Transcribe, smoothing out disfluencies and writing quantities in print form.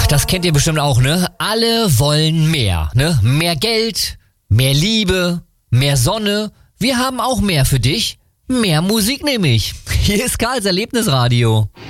Das kennt ihr bestimmt auch, ne? Alle wollen mehr, ne? Mehr Geld, mehr Liebe, mehr Sonne. Wir haben auch mehr für dich. Mehr Musik nämlich. Hier ist Karls Erlebnisradio.